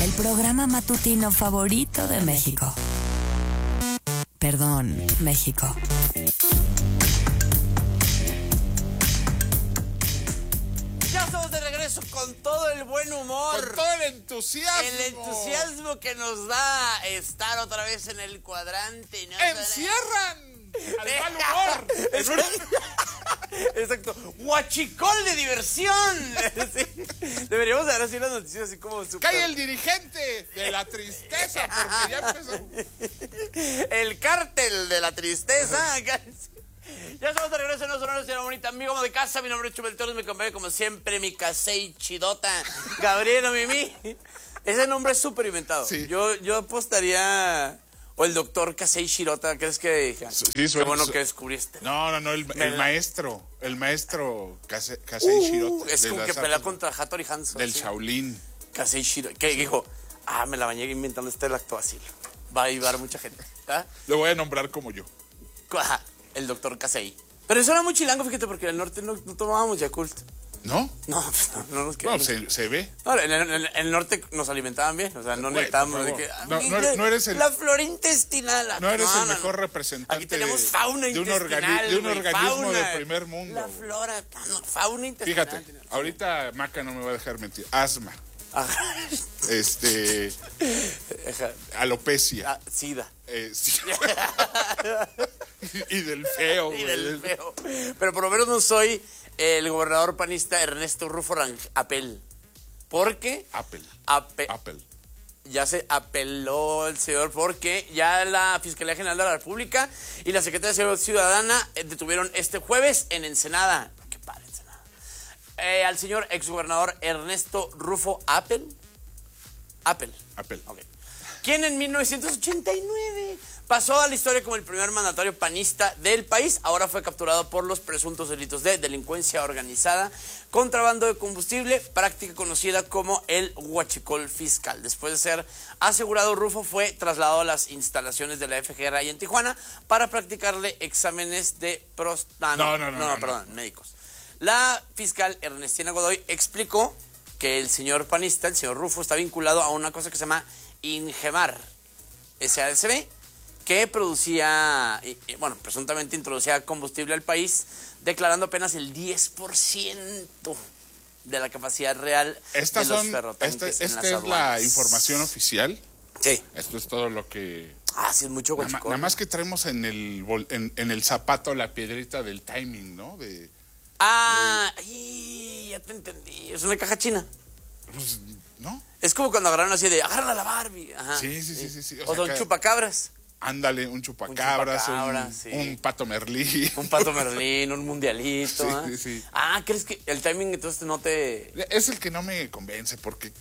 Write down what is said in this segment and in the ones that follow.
El programa matutino favorito de México. Perdón, México. Ya estamos de regreso con todo el buen humor. Con todo el entusiasmo. El entusiasmo que nos da estar otra vez en el cuadrante. ¿No? ¡Encierran al mal humor! Exacto. Huachicol de diversión. Sí. Deberíamos dar así las noticias así como super... ¡Cae el dirigente de la tristeza! Porque ya empezó. El cártel de la tristeza. Ya estamos de regreso en nuestro señora bonita, amigo amo de casa. Mi nombre es Chumel Torres, me acompaña como siempre mi casey chidota, Gabriela Mimi. Ese nombre es súper inventado. Sí. Yo apostaría... O el doctor Casey Shirota, ¿crees que... Sí, qué bueno que descubriste. No, el maestro Casey Shirota. Es como que pelea contra Hattori Hanzo. Del ¿sí? Shaolin. Casey Shirota, que dijo, me la bañé inventando este lactoacil. Va a ayudar a mucha gente. ¿Ah? Lo voy a nombrar como yo. Ajá, el doctor Casey. Pero eso era muy chilango, fíjate, porque en el norte no tomábamos Yakult. ¿No? No, no nos quedamos. Bueno, se ve. No, en el norte nos alimentaban bien, o sea, no necesitábamos de que... No eres el... La flora intestinal. No eres el mejor representante. Aquí tenemos fauna de un intestinal, de un organismo fauna, de primer mundo. La flora, fauna intestinal. Fíjate, ahorita Maca no me va a dejar mentir. Asma. Ajá. Alopecia. Sida. Sí. Y del feo. Y del feo. Pero por lo menos no soy el gobernador panista Ernesto Rufo Apel. Porque... Apple. Ya se apeló el señor porque ya la Fiscalía General de la República y la Secretaría de Seguridad Ciudadana detuvieron este jueves en Ensenada. Qué padre, Ensenada. Al señor exgobernador Ernesto Rufo Apel. Okay. Quien en 1989 pasó a la historia como el primer mandatario panista del país. Ahora fue capturado por los presuntos delitos de delincuencia organizada, contrabando de combustible, práctica conocida como el huachicol fiscal. Después de ser asegurado, Rufo fue trasladado a las instalaciones de la FGR en Tijuana para practicarle exámenes de médicos. La fiscal Ernestina Godoy explicó que el señor panista, el señor Rufo, está vinculado a una cosa que se llama Ingemar SADCB, que producía, presuntamente introducía combustible al país, declarando apenas el 10% de la capacidad real de los ferrotanques. Esta es la información oficial. Sí. Esto es todo lo que... Sí, es mucho guachicol. Nada más que traemos en el zapato la piedrita del timing, ¿no? Ya te entendí. Es una caja china. Pues, ¿no? Es como cuando agarraron así de, agarran a la Barbie. Ajá. Sí. O son chupacabras. Ándale, un chupacabras, un pato merlín. Un pato merlín, un mundialito. Sí. ¿Crees que el timing entonces no te...? Es el que no me convence porque,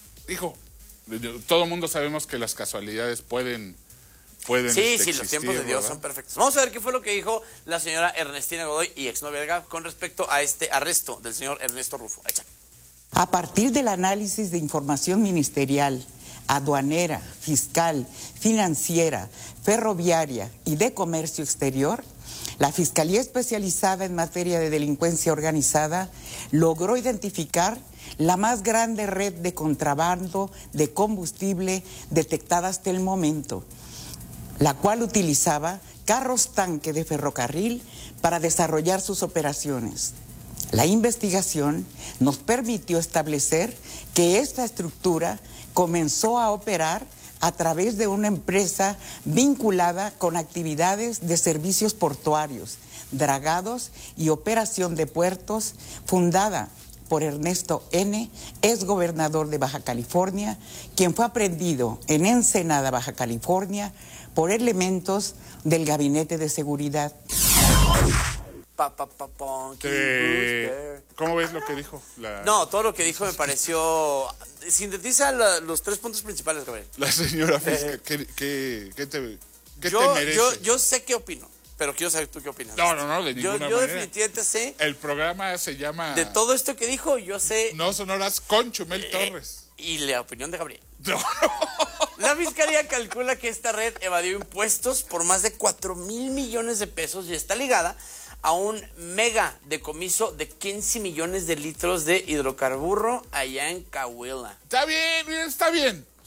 todo mundo sabemos que las casualidades pueden Sí, existir, los tiempos de Dios son perfectos. Vamos a ver qué fue lo que dijo la señora Ernestina Godoy y exnovia de con respecto a este arresto del señor Ernesto Rufo. A partir del análisis de información ministerial, aduanera, fiscal, financiera, ferroviaria y de comercio exterior, la Fiscalía Especializada en Materia de Delincuencia Organizada logró identificar la más grande red de contrabando de combustible detectada hasta el momento, la cual utilizaba carros tanque de ferrocarril para desarrollar sus operaciones. La investigación nos permitió establecer que esta estructura comenzó a operar a través de una empresa vinculada con actividades de servicios portuarios, dragados y operación de puertos, fundada por Ernesto N., exgobernador de Baja California, quien fue aprehendido en Ensenada, Baja California, por elementos del Gabinete de Seguridad. ¿Cómo ves lo que dijo? No, todo lo que dijo me pareció... Sintetiza los 3 puntos principales, Gabriel. La señora fiscal, ¿qué te merece? Yo sé qué opino, pero quiero saber tú qué opinas. No, de ninguna manera. Yo definitivamente sé... El programa se llama... De todo esto que dijo, yo sé... No sonoras con Chumel Torres. Y la opinión de Gabriel. No. La Fiscalía calcula que esta red evadió impuestos por más de 4,000 millones de pesos y está ligada a un mega decomiso de 15 millones de litros de hidrocarburo allá en Coahuila. Está bien.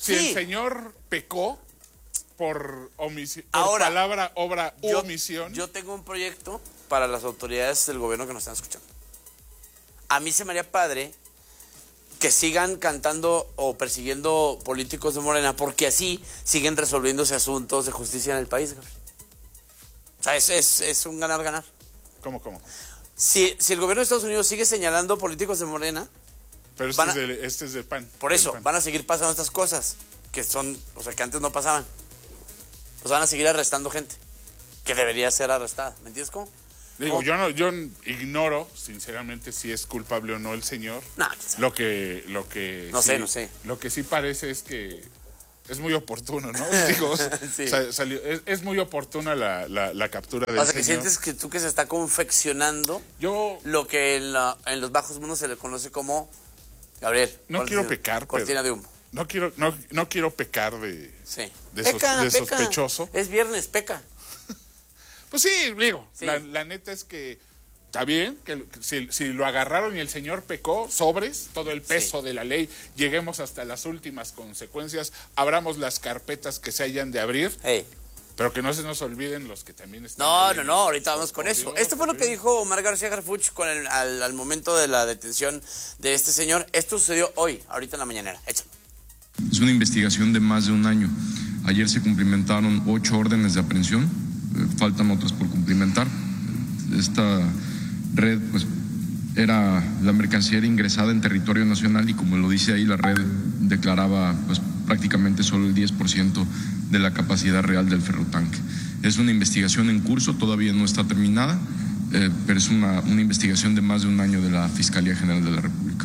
Si Sí. el señor pecó por omisión, por Ahora, palabra, obra u Yo- omisión. Yo tengo un proyecto para las autoridades del gobierno que nos están escuchando. A mí se me haría padre que sigan cantando o persiguiendo políticos de Morena, porque así siguen resolviéndose asuntos de justicia en el país, Gabriel. O sea, es un ganar-ganar. ¿Cómo? Si el gobierno de Estados Unidos sigue señalando políticos de Morena, Pero Van a- este es de PAN. por del eso PAN. van a seguir pasando estas cosas que son, o sea, que antes no pasaban. Pues van a seguir arrestando gente que debería ser arrestada. ¿Me entiendes cómo? Digo, ¿Cómo? yo ignoro, sinceramente, si es culpable o no el señor. No, quién sabe. Lo que No sí, sé, no sé. Lo que sí parece es que es muy oportuno, ¿no? Digo, Sí. es muy oportuna la captura del O sea, que señor. sientes que tú que se está confeccionando Yo lo que en los bajos mundos se le conoce como, Gabriel. no ¿cuál quiero es? pecar, Cortina pero de humo. no quiero pecar de Sí. de Peca. sospechoso. Es viernes, peca. Pues sí, digo, Sí. La neta es que está bien, que si lo agarraron y el señor pecó, sobres, todo el peso de la ley, lleguemos hasta las últimas consecuencias, abramos las carpetas que se hayan de abrir, Hey. pero que no se nos olviden los que también están... No, ahí. ahorita vamos con Por eso. Dios, Esto fue lo que por Dios. dijo Omar García Harfuch al momento de la detención de este señor. Esto sucedió hoy, ahorita en la mañanera. Échalo. Es una investigación de más de un año. Ayer se cumplimentaron 8 órdenes de aprehensión, faltan otras por cumplimentar. Esta red, pues, la mercancía era ingresada en territorio nacional y, como lo dice ahí, la red declaraba, pues, prácticamente solo el 10% de la capacidad real del ferrotanque. Es una investigación en curso, todavía no está terminada, pero es una investigación de más de un año de la Fiscalía General de la República.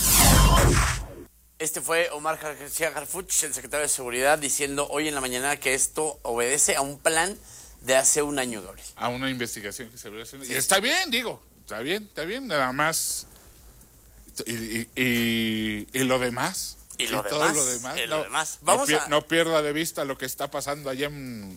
Este fue Omar García Harfuch, el secretario de Seguridad, diciendo hoy en la mañana que esto obedece a un plan de hace un año, Gabriel. A una investigación que se abrió. Y está bien, digo, está bien, nada más. Y lo demás. Y lo todo demás, lo demás. y lo demás. No, Vamos a- no pierda de vista lo que está pasando allá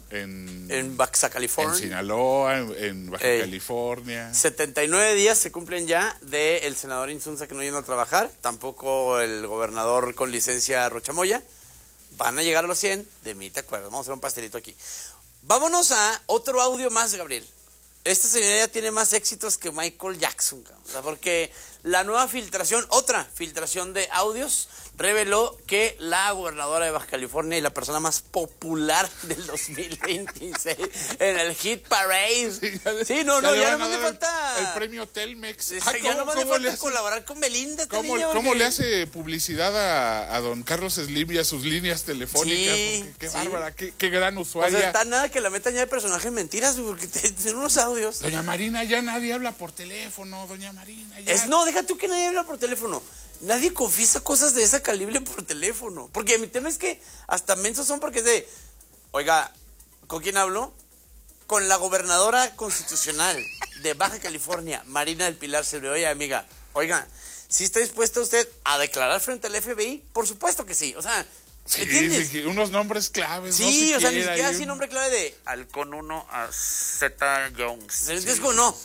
en Baxa, California. Sinaloa, en Baja Ey. California. 79 días se cumplen ya del senador Insunza que no vino a trabajar, tampoco el gobernador con licencia Rochamoya. Van a llegar a los 100, de mí te acuerdas, vamos a hacer un pastelito aquí. Vámonos a otro audio más, Gabriel. Esta señora ya tiene más éxitos que Michael Jackson, cabrón. O sea, porque la nueva filtración, otra filtración de audios, reveló que la gobernadora de Baja California y la persona más popular del 2026 en el Hit Parade. Sí, no, le ya van no a me dar falta... el premio Telmex. Sí, Ah, ya no me ¿cómo le falta hace? colaborar con Belinda. esta ¿Cómo, niña, cómo porque- le hace publicidad a don Carlos Slim y a sus líneas telefónicas? Sí, Porque qué sí. bárbara, qué gran O usuaria. sea, está nada que la metan ya de personaje en mentiras, güey, porque tienen unos audios. Doña Marina, ya nadie habla por teléfono, doña Marina, ya. No, deja tú que nadie habla por teléfono. Nadie confiesa cosas de ese calibre por teléfono. Porque mi tema es que hasta mensos son porque es de... Oiga, ¿con quién hablo? Con la gobernadora constitucional de Baja California, Marina del Pilar Silva. Oye, amiga, oiga, ¿sí está dispuesta usted a declarar frente al FBI? Por supuesto que sí. O sea, Sí, ¿entiendes? sí, unos nombres claves. Sí, no o sea, ni siquiera, siquiera hay así un- nombre clave de Halcón 1 a Z Jones. ¿Entiendes cómo no?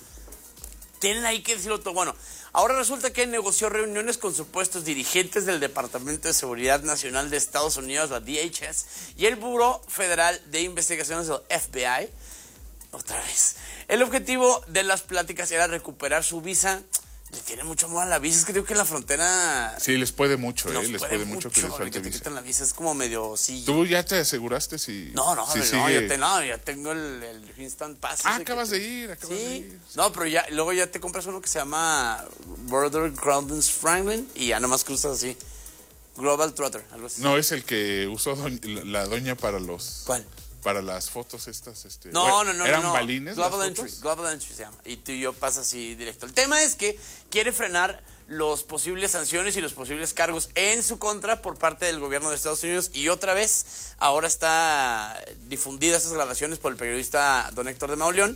Tienen ahí que decirlo todo. Bueno, ahora resulta que negoció reuniones con supuestos dirigentes del Departamento de Seguridad Nacional de Estados Unidos, la DHS, y el Buró Federal de Investigaciones del FBI. Otra vez. El objetivo de las pláticas era recuperar su visa. Le tiene mucho amor a la visa. Es que digo que en la frontera... Sí, les puede mucho, nos les puede mucho que les falte que te visa. quitan la visa. Es como medio... Sí. ¿Tú ya te aseguraste si No, si no, sigue? ya tengo el Instant Pass. Ah, ese que acabas te- de ir, acabas de ir. No, pero ya, luego ya te compras uno que se llama Border Groundings Franklin y ya nomás cruzas así. Global Trotter, algo así. No, es el que usó la doña para los... ¿Cuál? Para las fotos estas, No, no, no. ¿Eran no. balines las Global Entry, fotos? Global Entry se llama. Y tú y yo pasas así directo. El tema es que quiere frenar los posibles sanciones y los posibles cargos en su contra por parte del gobierno de Estados Unidos. Y otra vez, ahora está difundidas esas grabaciones por el periodista don Héctor de Mauleón.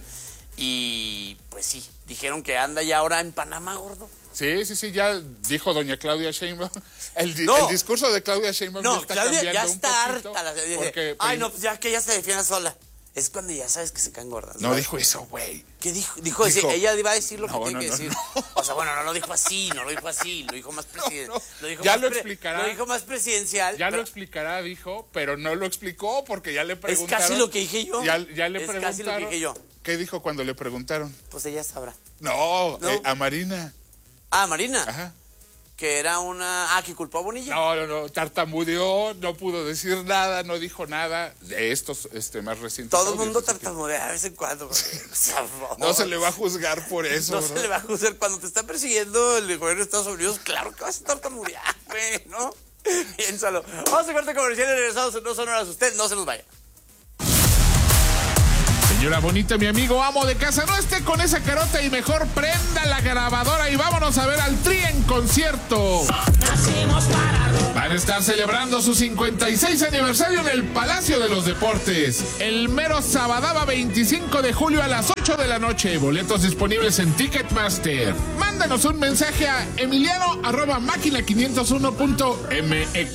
Y pues sí, dijeron que anda ya ahora en Panamá, gordo. Sí, ya dijo doña Claudia Sheinbaum. El No. discurso de Claudia Sheinbaum No, está Claudia ya cambiando un está poquito, harta. Dice, porque ay, no, pues ya que ella se defienda sola. Es cuando ya sabes que se caen gordas. No dijo eso, güey. ¿Qué dijo? Dijo, ella iba a decir lo que tiene que decir. No. O sea, bueno, no lo dijo así, lo dijo más presidencial. Lo explicará. Lo dijo más presidencial. Ya lo explicará, dijo, pero no lo explicó porque ya le preguntaron. Es casi lo que dije yo. Ya le preguntaron. Es casi lo que dije yo. ¿Qué dijo cuando le preguntaron? Pues ella sabrá. No. A Marina. Ah, Marina. Ajá. Que era una... que culpó a Bonilla. No, tartamudeó, no pudo decir nada, no dijo nada de estos más recientes. Todo el mundo tartamudea de vez en cuando. No se le va a juzgar por eso. No se le va a juzgar. Cuando te está persiguiendo el gobierno de Estados Unidos, claro que vas a tartamudear, güey, ¿no? Piénsalo. Vamos a corte comercial y regresamos en 2 horas. Usted no se nos vaya. Señora bonita, mi amigo amo de casa, no esté con esa carota y mejor prenda la grabadora y vámonos a ver al Tri en concierto. Van a estar celebrando su 56 aniversario en el Palacio de los Deportes. El mero sabadaba 25 de julio a las 8 de la noche. Boletos disponibles en Ticketmaster. Mándanos un mensaje a emiliano@máquina501.mx.